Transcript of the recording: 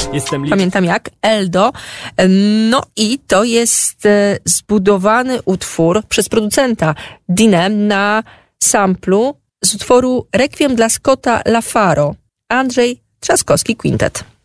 Pamiętam jak, Eldo. No i to jest zbudowany utwór przez producenta Dinem na samplu z utworu Requiem dla Scotta LaFaro. Andrzej Trzaskowski Quintet.